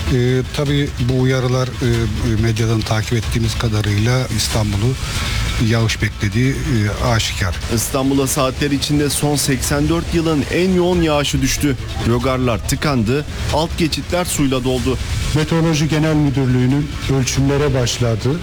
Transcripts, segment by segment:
Tabii bu uyarılar medyadan takip ettiğimiz kadarıyla İstanbul'u yağış beklediği aşikar. İstanbul'a saatler içinde son 84 yılın en yoğun yağışı düştü. Logarlar tıkandı, alt geçitler suyla doldu. Meteoroloji Genel Müdürlüğü'nün ölçümlere başladığı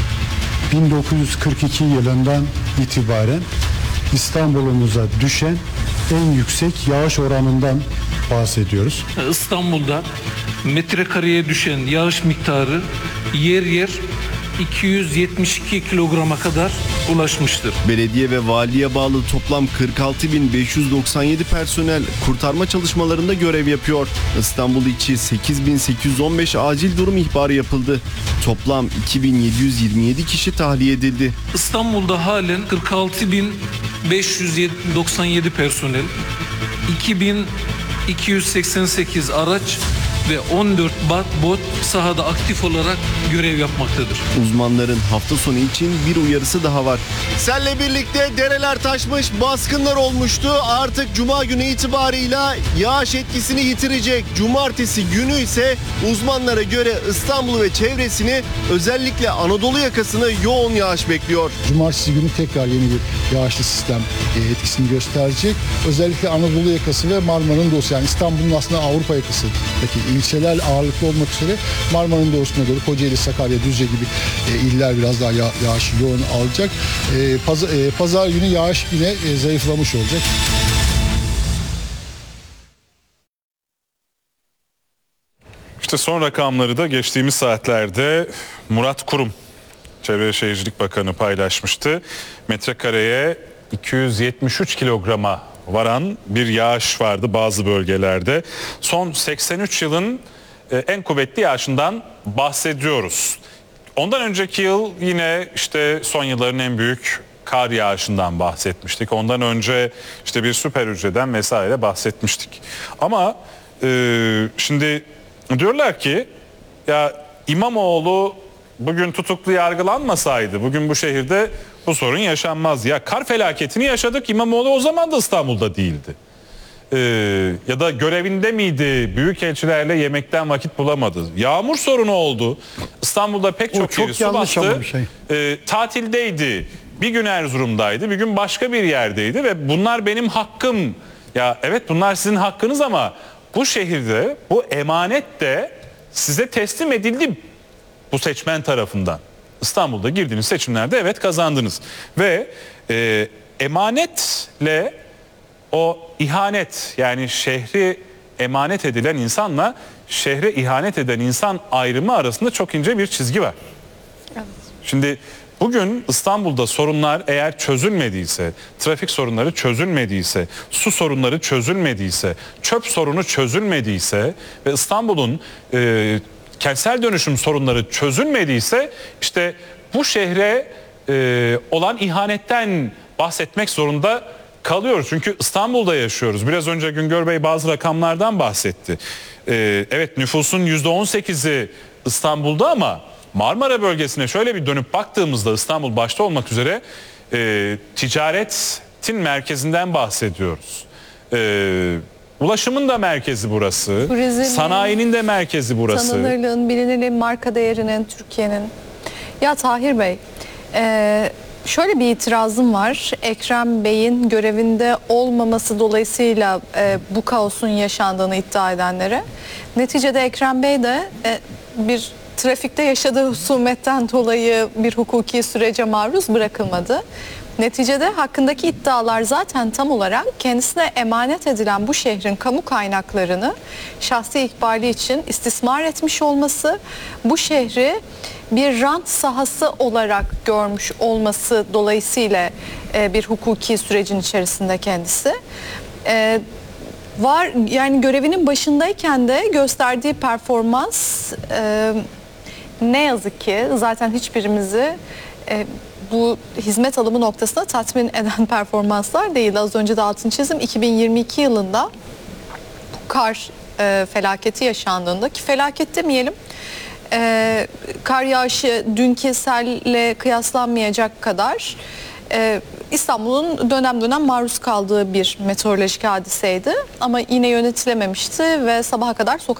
1942 yılından itibaren İstanbul'umuza düşen en yüksek yağış oranından bahsediyoruz. İstanbul'da metrekareye düşen yağış miktarı yer yer 272 kilograma kadar ulaşmıştır. Belediye ve valiye bağlı toplam 46.597 personel kurtarma çalışmalarında görev yapıyor. İstanbul içi 8.815 acil durum ihbarı yapıldı. Toplam 2.727 kişi tahliye edildi. İstanbul'da halen 46.597 personel, 2.288 araç ve 14 bot sahada aktif olarak görev yapmaktadır. Uzmanların hafta sonu için bir uyarısı daha var. Selle birlikte dereler taşmış, baskınlar olmuştu. Artık Cuma günü itibarıyla yağış etkisini yitirecek. Cumartesi günü ise uzmanlara göre İstanbul ve çevresini, özellikle Anadolu yakasını yoğun yağış bekliyor. Cumartesi günü tekrar yeni bir yağışlı sistem etkisini gösterecek. Özellikle Anadolu yakası ve Marmara'nın doğusu, yani İstanbul'un aslında Avrupa yakasındaki ilçeler ağırlıklı olmak üzere Marmara'nın doğusuna doğru Kocaeli, Sakarya, Düzce gibi iller biraz daha yağış yoğun alacak. Pazar günü yağış yine zayıflamış olacak. İşte son rakamları da geçtiğimiz saatlerde Murat Kurum, Çevre ve Şehircilik Bakanı paylaşmıştı. Metrekareye 273 kilograma varan bir yağış vardı bazı bölgelerde. Son 83 yılın en kuvvetli yağışından bahsediyoruz. Ondan önceki yıl yine işte son yılların en büyük kar yağışından bahsetmiştik. Ondan önce işte bir süper hücreden vesaire bahsetmiştik. Ama şimdi diyorlar ki ya İmamoğlu bugün tutuklu yargılanmasaydı bugün bu şehirde bu sorun yaşanmaz. Ya kar felaketini yaşadık, İmamoğlu o zaman da İstanbul'da değildi. Ya da görevinde miydi? Büyükelçilerle yemekten vakit bulamadı. Yağmur sorunu oldu. İstanbul'da pek çok yeri su bastı. Tatildeydi. Bir gün Erzurum'daydı. Bir gün başka bir yerdeydi ve bunlar benim hakkım. Ya evet, bunlar sizin hakkınız ama bu şehirde bu emanet de size teslim edildi bu seçmen tarafından. İstanbul'da girdiğiniz seçimlerde evet kazandınız. Ve emanetle o ihanet, yani şehri emanet edilen insanla şehre ihanet eden insan ayrımı arasında çok ince bir çizgi var. Evet. Şimdi bugün İstanbul'da sorunlar eğer çözülmediyse, trafik sorunları çözülmediyse, su sorunları çözülmediyse, çöp sorunu çözülmediyse ve İstanbul'un kentsel dönüşüm sorunları çözülmediyse işte bu şehre olan ihanetten bahsetmek zorunda kalıyoruz. Çünkü İstanbul'da yaşıyoruz. Biraz önce Güngör Bey bazı rakamlardan bahsetti. Evet, nüfusun %18'i İstanbul'da ama Marmara bölgesine şöyle bir dönüp baktığımızda İstanbul başta olmak üzere ticaretin merkezinden bahsediyoruz. Ulaşımın da merkezi burası. Turizmin, sanayinin de merkezi burası. Tanınırlığın, bilinirliğin, marka değerinin, Türkiye'nin. Ya Tahir Bey, şöyle bir itirazım var. Ekrem Bey'in görevinde olmaması dolayısıyla bu kaosun yaşandığını iddia edenlere. Neticede Ekrem Bey de bir trafikte yaşadığı husumetten dolayı bir hukuki sürece maruz bırakılmadı. Neticede hakkındaki iddialar zaten tam olarak kendisine emanet edilen bu şehrin kamu kaynaklarını şahsi ikbali için istismar etmiş olması, bu şehri bir rant sahası olarak görmüş olması dolayısıyla bir hukuki sürecin içerisinde kendisi. Var, yani görevinin başındayken de gösterdiği performans ne yazık ki zaten hiçbirimizi bu hizmet alımı noktasında tatmin eden performanslar değil. Az önce de altını çizdim. 2022 yılında bu kar felaketi yaşandığında, ki felaket demeyelim, kar yağışı dünkü selle kıyaslanmayacak kadar İstanbul'un dönem dönem maruz kaldığı bir meteorolojik hadiseydi. Ama yine yönetilememişti ve sabaha kadar sokak